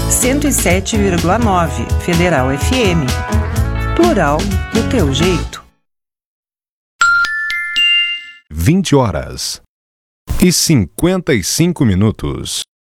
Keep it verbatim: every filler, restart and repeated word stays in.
cento e sete vírgula nove Federal F M. Plural do teu jeito. vinte horas e cinquenta e cinco minutos.